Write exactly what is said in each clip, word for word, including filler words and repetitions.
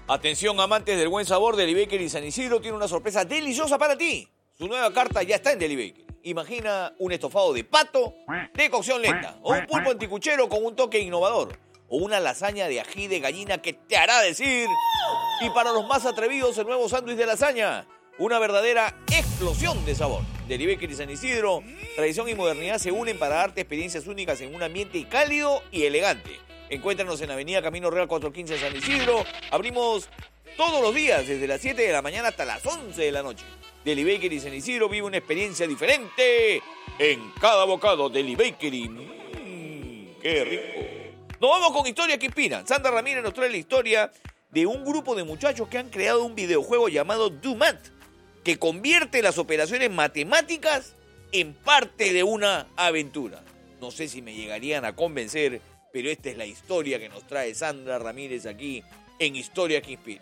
Atención, amantes del buen sabor, Deli Bakery San Isidro tiene una sorpresa deliciosa para ti. Su nueva carta ya está en Deli Bakery. Imagina un estofado de pato de cocción lenta, o un pulpo anticuchero con un toque innovador, o una lasaña de ají de gallina que te hará decir. Y para los más atrevidos, el nuevo sándwich de lasaña, una verdadera explosión de sabor. Deli Bakery San Isidro, tradición y modernidad se unen para darte experiencias únicas en un ambiente cálido y elegante. Encuéntranos en Avenida Camino Real cuatrocientos quince en San Isidro. Abrimos todos los días, desde las siete de la mañana hasta las once de la noche. Deli Bakery San Isidro vive una experiencia diferente en cada bocado. Deli Bakery. Mmm, ¡qué rico! Nos vamos con historias que inspiran. Sandra Ramírez nos trae la historia de un grupo de muchachos que han creado un videojuego llamado DoMath, que convierte las operaciones matemáticas en parte de una aventura. No sé si me llegarían a convencer, pero esta es la historia que nos trae Sandra Ramírez aquí en Historia que Inspira.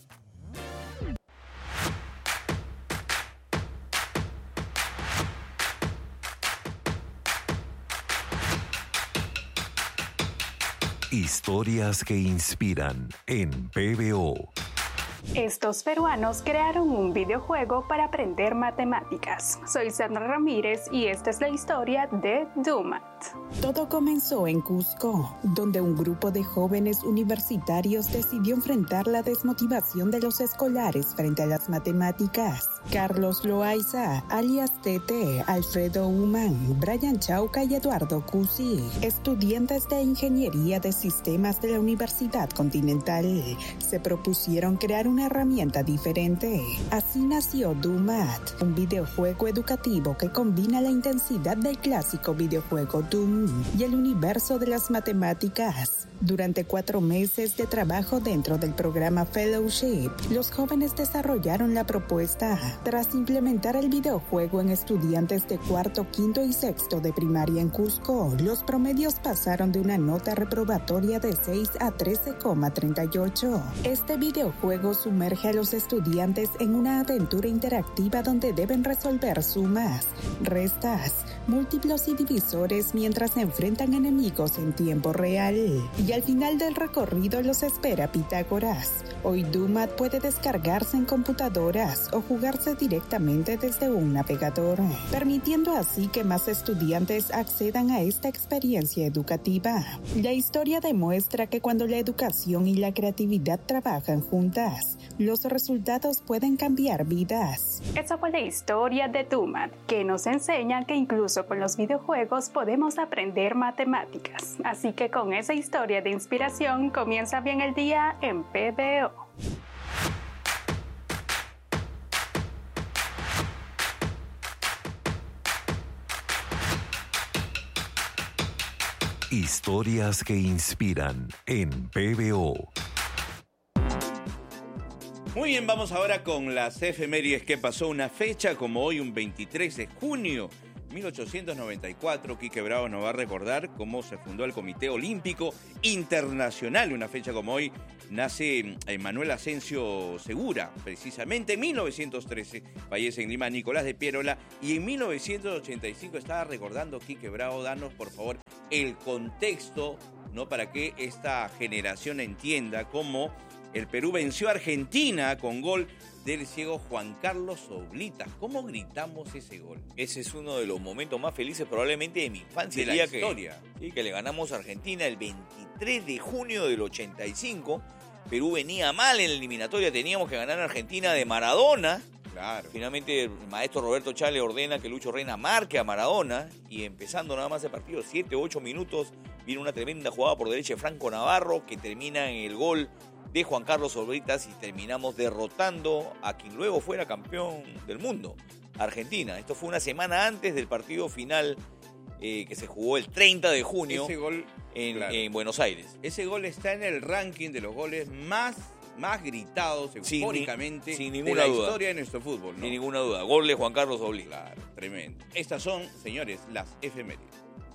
Historias que inspiran en P B O. Estos peruanos crearon un videojuego para aprender matemáticas. Soy Sandra Ramírez y esta es la historia de DoMath. Todo comenzó en Cusco, donde un grupo de jóvenes universitarios decidió enfrentar la desmotivación de los escolares frente a las matemáticas. Carlos Loaiza, alias Tete, Alfredo Human, Brian Chauca y Eduardo Cusi, estudiantes de Ingeniería de Sistemas de la Universidad Continental, se propusieron crear una herramienta diferente. Así nació DoMath, un videojuego educativo que combina la intensidad del clásico videojuego Doom y el universo de las matemáticas. Durante cuatro meses de trabajo dentro del programa Fellowship, los jóvenes desarrollaron la propuesta. Tras implementar el videojuego en estudiantes de cuarto, quinto y sexto de primaria en Cusco, los promedios pasaron de una nota reprobatoria de seis a trece coma treinta y ocho. Este videojuego sumerge a los estudiantes en una aventura interactiva donde deben resolver sumas, restas, múltiplos y divisores mientras se enfrentan enemigos en tiempo real. Y al final del recorrido los espera Pitágoras. Hoy DoMath puede descargarse en computadoras o jugarse directamente desde un navegador, permitiendo así que más estudiantes accedan a esta experiencia educativa. La historia demuestra que cuando la educación y la creatividad trabajan juntas, los resultados pueden cambiar vidas. Esa fue la historia de DoMath, que nos enseña que incluso con los videojuegos podemos aprender matemáticas. Así que con esa historia de inspiración comienza bien el día en P B O. Historias que inspiran en P B O. Muy bien, vamos ahora con las efemérides que pasó una fecha como hoy, un veintitrés de junio de mil ochocientos noventa y cuatro. Quique Bravo nos va a recordar cómo se fundó el Comité Olímpico Internacional. Una fecha como hoy nace Manuel Asensio Segura, precisamente en mil novecientos trece fallece en Lima Nicolás de Piérola, y en mil novecientos ochenta y cinco estaba recordando Quique Bravo. Danos por favor el contexto, ¿no?, para que esta generación entienda cómo el Perú venció a Argentina con gol del ciego Juan Carlos Oblitas. ¿Cómo gritamos ese gol? Ese es uno de los momentos más felices probablemente de mi infancia. De el la día historia. Que, sí, que le ganamos a Argentina el veintitrés de junio del ochenta y cinco. Perú venía mal en la eliminatoria, teníamos que ganar a Argentina de Maradona. Claro. Finalmente el maestro Roberto Chale ordena que Lucho Reina marque a Maradona, y empezando nada más el partido, siete u ocho minutos, viene una tremenda jugada por derecha de Franco Navarro que termina en el gol de Juan Carlos Oblitas, y terminamos derrotando a quien luego fuera campeón del mundo, Argentina. Esto fue una semana antes del partido final eh, que se jugó el treinta de junio. Ese gol, en, claro. en Buenos Aires. Ese gol está en el ranking de los goles más, más gritados eufóricamente sin, sin de la duda. historia de nuestro fútbol, ¿no? Sin ninguna duda. Gol de Juan Carlos Oblitas. Claro, tremendo. Estas son, señores, las efemérides.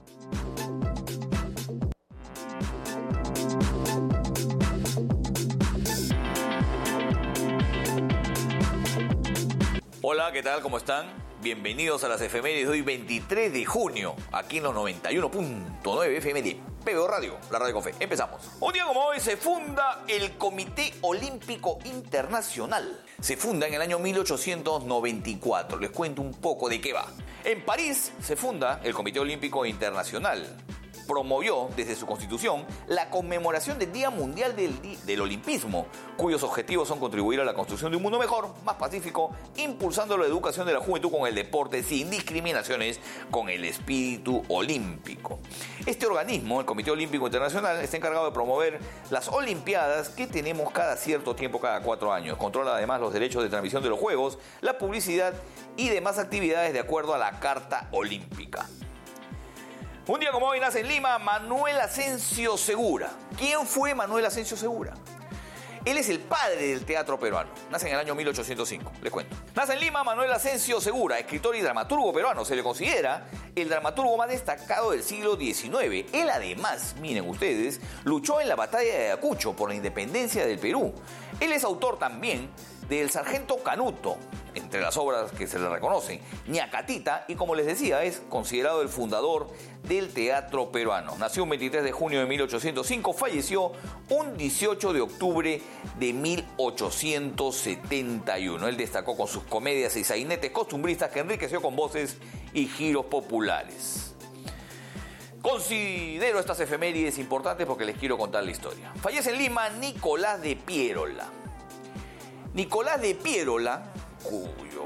Hola, ¿qué tal? ¿Cómo están? Bienvenidos a las efemérides de hoy, veintitrés de junio, aquí en los noventa y uno punto nueve F M de P B O Radio, la radio con fe. Empezamos. Un día como hoy se funda el Comité Olímpico Internacional. Se funda en el año mil ochocientos noventa y cuatro. Les cuento un poco de qué va. En París se funda el Comité Olímpico Internacional. Promovió desde su constitución la conmemoración del Día Mundial del, del Olimpismo, cuyos objetivos son contribuir a la construcción de un mundo mejor, más pacífico, impulsando la educación de la juventud con el deporte sin discriminaciones, con el espíritu olímpico. Este organismo, el Comité Olímpico Internacional, está encargado de promover las Olimpiadas que tenemos cada cierto tiempo, cada cuatro años. Controla además los derechos de transmisión de los Juegos, la publicidad y demás actividades de acuerdo a la Carta Olímpica. Un día como hoy nace en Lima Manuel Asensio Segura. ¿Quién fue Manuel Asensio Segura? Él es el padre del teatro peruano. Nace en el año mil ochocientos cinco, les cuento. Nace en Lima Manuel Asensio Segura, escritor y dramaturgo peruano. Se le considera el dramaturgo más destacado del siglo diecinueve. Él además, miren ustedes, luchó en la batalla de Ayacucho por la independencia del Perú. Él es autor también del Sargento Canuto, entre las obras que se le reconocen, Ñacatita, y como les decía, es considerado el fundador del teatro peruano. Nació un veintitrés de junio de mil ochocientos cinco, falleció un dieciocho de octubre de mil ochocientos setenta y uno. Él destacó con sus comedias y sainetes costumbristas que enriqueció con voces y giros populares. Considero estas efemérides importantes porque les quiero contar la historia. Fallece en Lima Nicolás de Piérola. Nicolás de Piérola, cuyo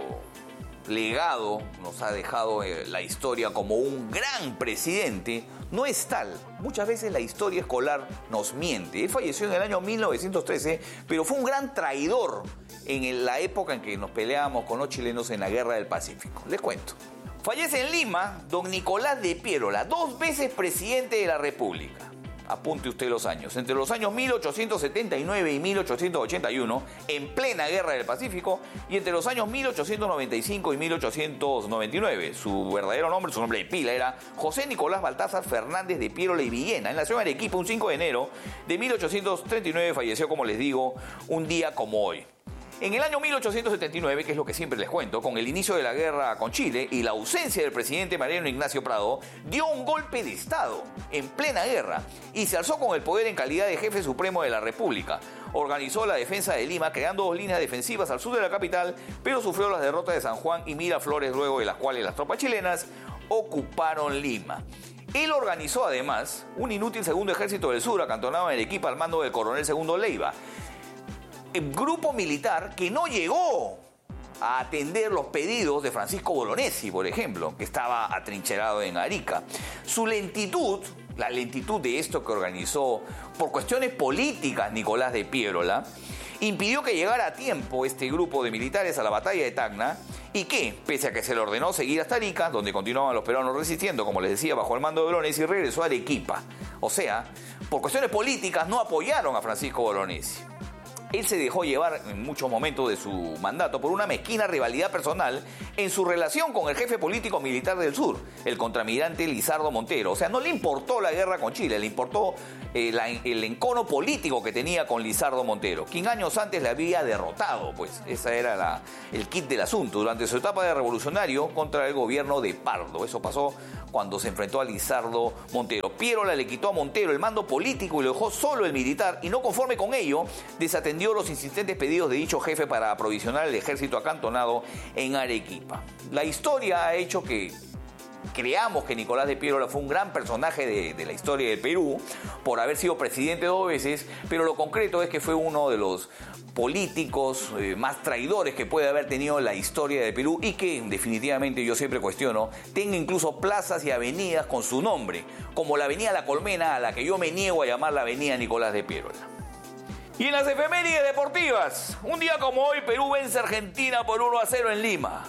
legado nos ha dejado la historia como un gran presidente, no es tal. Muchas veces la historia escolar nos miente. Él falleció en el año mil novecientos trece, pero fue un gran traidor en la época en que nos peleábamos con los chilenos en la Guerra del Pacífico. Les cuento. Fallece en Lima don Nicolás de Piérola, dos veces presidente de la República. Apunte usted los años. Entre los años mil ochocientos setenta y nueve y mil ochocientos ochenta y uno, en plena Guerra del Pacífico, y entre los años mil ochocientos noventa y cinco y mil ochocientos noventa y nueve. Su verdadero nombre, su nombre de pila, era José Nicolás Baltázar Fernández de Piérola y Villena. Él nació en Arequipa un cinco de enero de mil ochocientos treinta y nueve, falleció, como les digo, un día como hoy. En el año mil ochocientos setenta y nueve, que es lo que siempre les cuento, con el inicio de la guerra con Chile y la ausencia del presidente Mariano Ignacio Prado, dio un golpe de Estado en plena guerra y se alzó con el poder en calidad de jefe supremo de la República. Organizó la defensa de Lima, creando dos líneas defensivas al sur de la capital, pero sufrió las derrotas de San Juan y Miraflores, luego de las cuales las tropas chilenas ocuparon Lima. Él organizó además un inútil segundo ejército del sur acantonado en Arequipa al mando del coronel Segundo Leiva. El grupo militar que no llegó a atender los pedidos de Francisco Bolognesi, por ejemplo, que estaba atrincherado en Arica. Su lentitud, la lentitud de esto que organizó por cuestiones políticas Nicolás de Piérola, impidió que llegara a tiempo este grupo de militares a la batalla de Tacna y que, pese a que se le ordenó seguir hasta Arica, donde continuaban los peruanos resistiendo, como les decía, bajo el mando de Bolognesi, regresó a Arequipa. O sea, por cuestiones políticas no apoyaron a Francisco Bolognesi. Él se dejó llevar en muchos momentos de su mandato por una mezquina rivalidad personal en su relación con el jefe político militar del sur, el contraalmirante Lizardo Montero. O sea, no le importó la guerra con Chile, le importó eh, la, el encono político que tenía con Lizardo Montero, quien años antes le había derrotado. Pues ese era la, el kit del asunto durante su etapa de revolucionario contra el gobierno de Pardo. Eso pasó cuando se enfrentó a Lizardo Montero. Piérola le quitó a Montero el mando político y lo dejó solo el militar, y no conforme con ello, desatendió los insistentes pedidos de dicho jefe para aprovisionar el ejército acantonado en Arequipa. La historia ha hecho que creamos que Nicolás de Piérola fue un gran personaje de, de la historia del Perú por haber sido presidente dos veces, pero lo concreto es que fue uno de los políticos eh, más traidores que puede haber tenido la historia de Perú y que definitivamente yo siempre cuestiono, tenga incluso plazas y avenidas con su nombre, como la avenida La Colmena, a la que yo me niego a llamar la avenida Nicolás de Piérola. Y en las efemérides deportivas, un día como hoy, Perú vence a Argentina por uno a cero en Lima.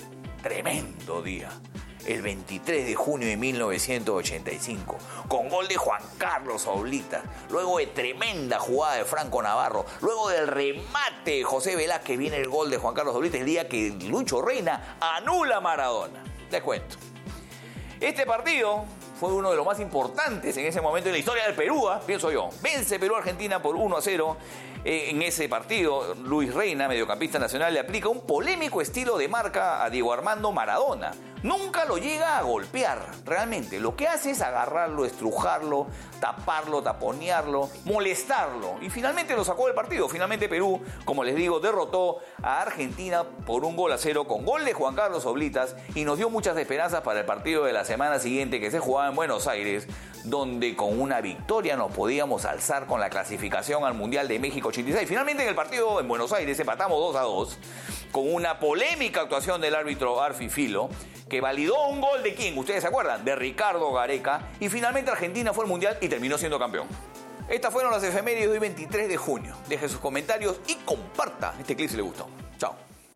Tremendo día. El veintitrés de junio de mil novecientos ochenta y cinco, con gol de Juan Carlos Oblita, luego de tremenda jugada de Franco Navarro, luego del remate de José Velázquez, viene el gol de Juan Carlos Oblita, el día que Lucho Reina anula a Maradona. Les cuento. Este partido fue uno de los más importantes en ese momento en la historia del Perú, ¿eh? pienso yo. Vence Perú a Argentina por uno a cero. Eh, en ese partido, Luis Reina, mediocampista nacional, le aplica un polémico estilo de marca a Diego Armando Maradona. Nunca lo llega a golpear, realmente. Lo que hace es agarrarlo, estrujarlo, taparlo, taponearlo, molestarlo. Y finalmente lo sacó del partido. Finalmente Perú, como les digo, derrotó a Argentina por un gol a cero con gol de Juan Carlos Oblitas y nos dio muchas esperanzas para el partido de la semana siguiente que se jugaba en Buenos Aires, donde con una victoria nos podíamos alzar con la clasificación al Mundial de México ochenta y seis. Finalmente en el partido en Buenos Aires empatamos dos a dos con una polémica actuación del árbitro Arfi Filo, que validó un gol de quién, ustedes se acuerdan, de Ricardo Gareca, y finalmente Argentina fue al Mundial y terminó siendo campeón. Estas fueron las efemérides de hoy veintitrés de junio. Deje sus comentarios y comparta este clip si le gustó. Chao.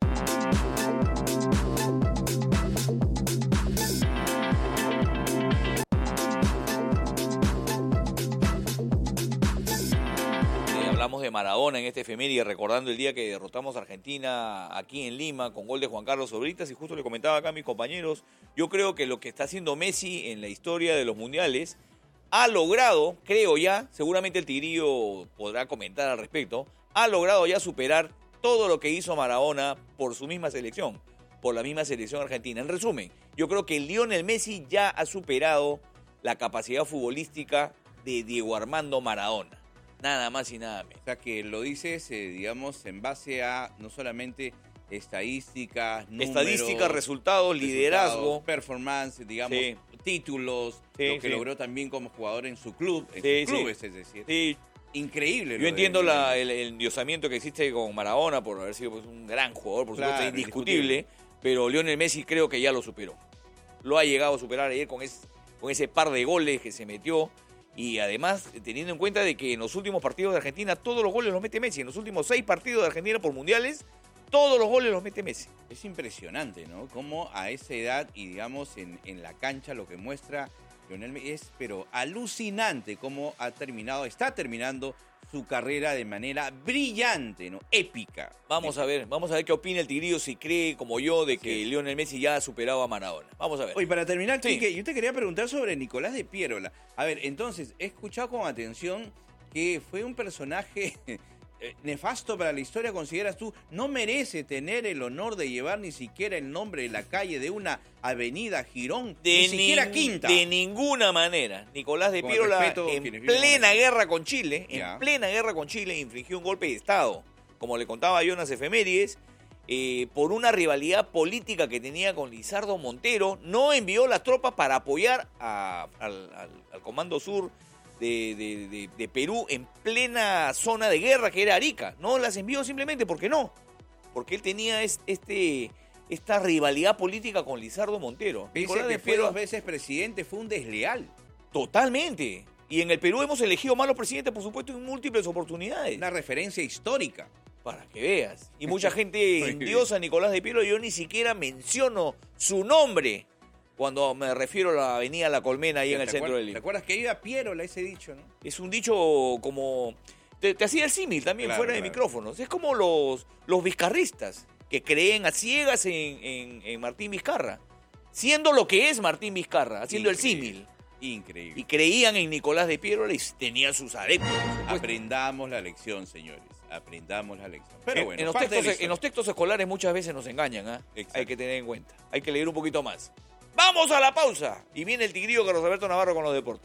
Hablamos de Maradona en este efeméride, recordando el día que derrotamos a Argentina aquí en Lima con gol de Juan Carlos Oblitas, y justo le comentaba acá a mis compañeros, yo creo que lo que está haciendo Messi en la historia de los mundiales ha logrado, creo ya, seguramente el Tigrillo podrá comentar al respecto, ha logrado ya superar todo lo que hizo Maradona por su misma selección, por la misma selección argentina. En resumen, yo creo que Lionel Messi ya ha superado la capacidad futbolística de Diego Armando Maradona. Nada más y nada menos. O sea, que lo dices, eh, digamos, en base a no solamente estadísticas, números... Estadísticas, resultados, liderazgo. Performance, digamos, sí. títulos, sí, lo que sí. logró también como jugador en su club, en sí, sus clubes, sí. es decir. Sí. Increíble. Yo entiendo la, el, el endiosamiento que existe con Maradona por haber sido pues, un gran jugador, por Claro, supuesto, indiscutible, indiscutible, pero Lionel Messi creo que ya lo superó. Lo ha llegado a superar ayer con, es, con ese par de goles que se metió. Y además, teniendo en cuenta de que en los últimos partidos de Argentina todos los goles los mete Messi. En los últimos seis partidos de Argentina por mundiales, todos los goles los mete Messi. Es impresionante, ¿no? Cómo a esa edad y, digamos, en, en la cancha lo que muestra Lionel Messi es, pero alucinante cómo ha terminado, está terminando su carrera de manera brillante, ¿no? Épica. Vamos a ver, vamos a ver qué opina el Tigrillo, si cree, como yo, de que Sí. Lionel Messi ya ha superado a Maradona. Vamos a ver. Oye, para terminar, Sí. Quique, yo te quería preguntar sobre Nicolás de Piérola. A ver, entonces, he escuchado con atención que fue un personaje eh, nefasto para la historia, ¿consideras tú? No merece tener el honor de llevar ni siquiera el nombre de la calle de una avenida Girón, De ni siquiera nin- Quinta. De ninguna manera. Nicolás de Con Piérola, respeto, en quienes viven plena con- guerra con Chile, Ya. en plena guerra con Chile, infringió un golpe de Estado. Como le contaba yo en las efemérides, eh, por una rivalidad política que tenía con Lizardo Montero, no envió las tropas para apoyar a- al, al- al Comando Sur de, de- de- de Perú en plena zona de guerra que era Arica. No las envió simplemente porque no. Porque él tenía es- este, esta rivalidad política con Lizardo Montero. Dice Nicolás que de fue Piérola- dos veces presidente, fue un desleal. Totalmente. Y en el Perú hemos elegido malos presidentes, por supuesto, en múltiples oportunidades. Una referencia histórica. Para que veas. Y mucha gente Muy endiosa a Nicolás de Piérola. Yo ni siquiera menciono su nombre cuando me refiero a la avenida La Colmena ahí en el ¿Te centro acuer- de ¿Te Lima. acuerdas que iba Piérola ese dicho, no? Es un dicho como... Te, te hacía el símil también Claro, fuera de claro. micrófonos. Es como los, los vizcarristas que creen a ciegas en, en- en Martín Vizcarra. Siendo lo que es Martín Vizcarra, haciendo Increíble. el símil. Increíble. Y creían en Nicolás de Piérola y tenían sus adeptos. por supuesto. Aprendamos la lección, señores. Aprendamos la lección. Pero En- bueno, en, los parte de la textos, historia. en los textos escolares muchas veces nos engañan, ¿ah? Exacto. Hay que tener en cuenta. Hay que leer un poquito más. ¡Vamos a la pausa! Y viene el Tigrillo Carlos Alberto Navarro con los deportes.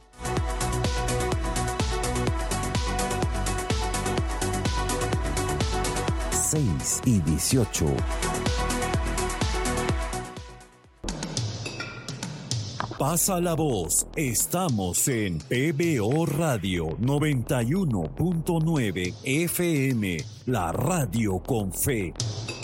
seis y dieciocho. Pasa la voz. Estamos en P B O Radio noventa y uno punto nueve F M, la radio con fe.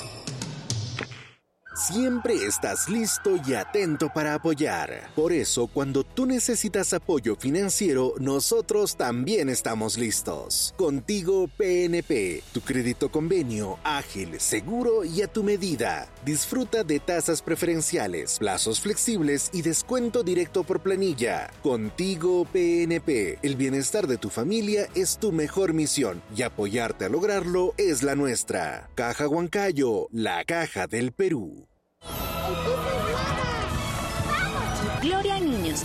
Siempre estás listo y atento para apoyar. Por eso, cuando tú necesitas apoyo financiero, nosotros también estamos listos. Contigo P N P, tu crédito convenio, ágil, seguro y a tu medida. Disfruta de tasas preferenciales, plazos flexibles y descuento directo por planilla. Contigo P N P, el bienestar de tu familia es tu mejor misión y apoyarte a lograrlo es la nuestra. Caja Huancayo, la caja del Perú. Gloria a niños.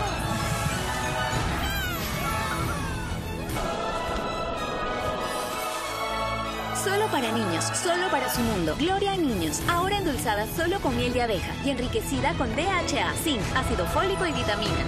solo para niños, solo para su mundo. Gloria Niños, ahora endulzada solo con miel de abeja y enriquecida con D H A, zinc, ácido fólico y vitaminas.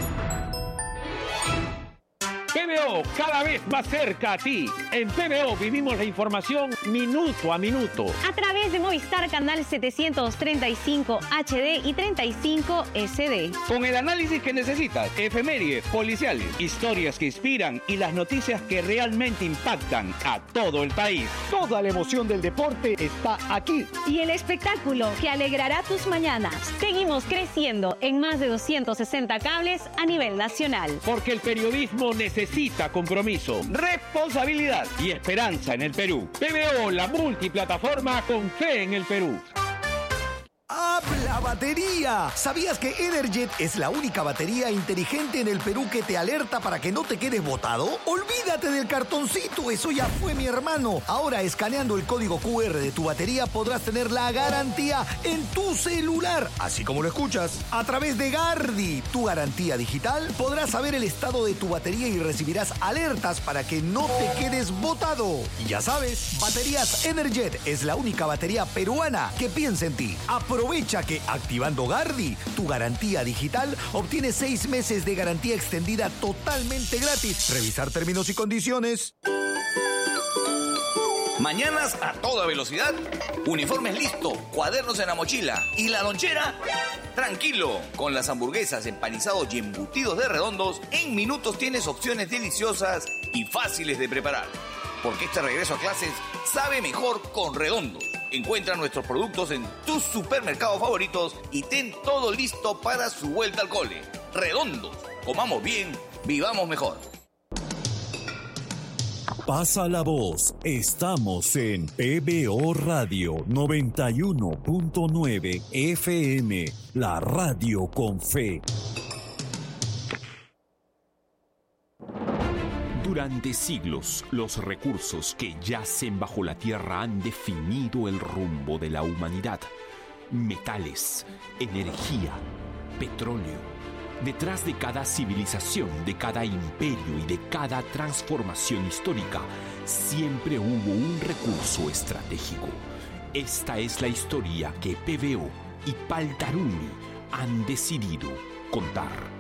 P B O, cada vez más cerca a ti. En P B O vivimos la información minuto a minuto. A través de Movistar Canal setecientos treinta y cinco H D y treinta y cinco S D. Con el análisis que necesitas, efemérides, policiales, historias que inspiran y las noticias que realmente impactan a todo el país. Toda la emoción del deporte está aquí. Y el espectáculo que alegrará tus mañanas. Seguimos creciendo en más de doscientos sesenta cables a nivel nacional. Porque el periodismo necesita Necesita compromiso, responsabilidad y esperanza en el Perú. P B O, la multiplataforma con fe en el Perú. ¡Habla batería! ¿Sabías que Energet es la única batería inteligente en el Perú que te alerta para que no te quedes botado? ¡Olvídate del cartoncito! ¡Eso ya fue, mi hermano! Ahora, escaneando el código Q R de tu batería, podrás tener la garantía en tu celular. Así como lo escuchas. A través de Gardi, tu garantía digital, podrás saber el estado de tu batería y recibirás alertas para que no te quedes botado. Y ya sabes, Baterías Energet es la única batería peruana que piensa en ti. Aprovecha que activando Gardi, tu garantía digital, obtienes seis meses de garantía extendida totalmente gratis. Revisar términos y condiciones. Mañanas a toda velocidad, uniformes listo, cuadernos en la mochila y la lonchera, tranquilo. Con las hamburguesas, empanizados y embutidos de Redondos, en minutos tienes opciones deliciosas y fáciles de preparar. Porque este regreso a clases sabe mejor con Redondos. Encuentra nuestros productos en tus supermercados favoritos y ten todo listo para su vuelta al cole. Redondos, comamos bien, vivamos mejor. Pasa la voz, estamos en P B O Radio noventa y uno punto nueve F M, la radio con fe. Durante siglos, los recursos que yacen bajo la tierra han definido el rumbo de la humanidad. Metales, energía, petróleo. Detrás de cada civilización, de cada imperio y de cada transformación histórica, siempre hubo un recurso estratégico. Esta es la historia que P B O y Paltarumi han decidido contar.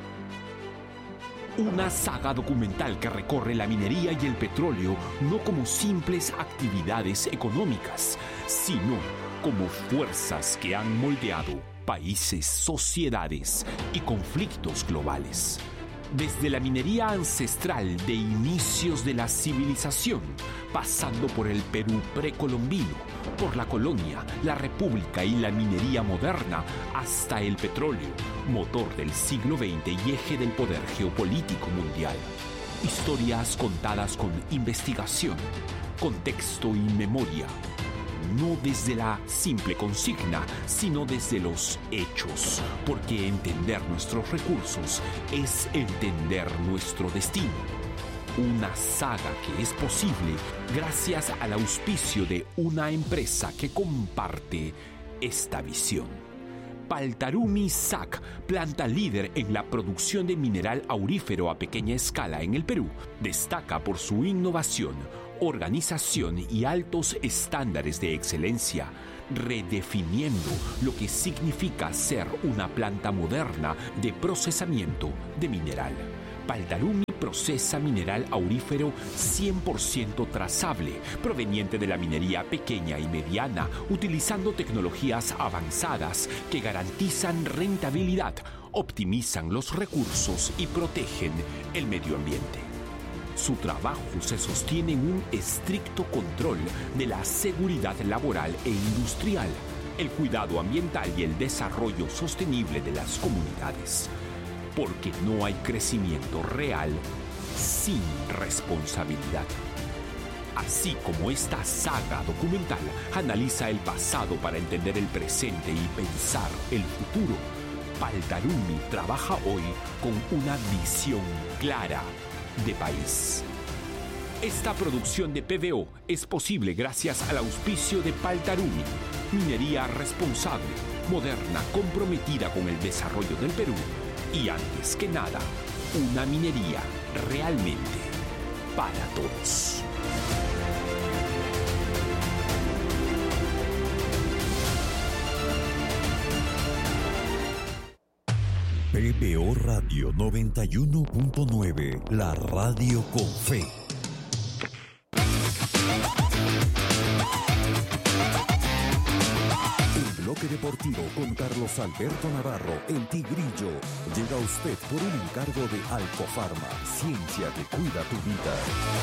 Una saga documental que recorre la minería y el petróleo no como simples actividades económicas, sino como fuerzas que han moldeado países, sociedades y conflictos globales. Desde la minería ancestral de inicios de la civilización, pasando por el Perú precolombino, por la colonia, la república y la minería moderna, hasta el petróleo, motor del siglo veinte y eje del poder geopolítico mundial. Historias contadas con investigación, contexto y memoria. No desde la simple consigna, sino desde los hechos, porque entender nuestros recursos es entender nuestro destino. Una saga que es posible gracias al auspicio de una empresa que comparte esta visión. Paltarumi S A C, planta líder en la producción de mineral aurífero a pequeña escala en el Perú, destaca por su innovación, organización y altos estándares de excelencia, redefiniendo lo que significa ser una planta moderna de procesamiento de mineral. Paltarumi procesa mineral aurífero cien por ciento trazable, proveniente de la minería pequeña y mediana, utilizando tecnologías avanzadas que garantizan rentabilidad, optimizan los recursos y protegen el medio ambiente. Su trabajo se sostiene en un estricto control de la seguridad laboral e industrial, el cuidado ambiental y el desarrollo sostenible de las comunidades. Porque no hay crecimiento real sin responsabilidad. Así como esta saga documental analiza el pasado para entender el presente y pensar el futuro, Paltarumi trabaja hoy con una visión clara de país. Esta producción de P B O es posible gracias al auspicio de Paltarumi, minería responsable, moderna, comprometida con el desarrollo del Perú y, antes que nada, una minería realmente para todos. P B O Radio noventa y uno punto nueve, la radio con fe. El bloque deportivo con Carlos Alberto Navarro, el Tigrillo, llega a usted por un encargo de Alcofarma, ciencia que cuida tu vida.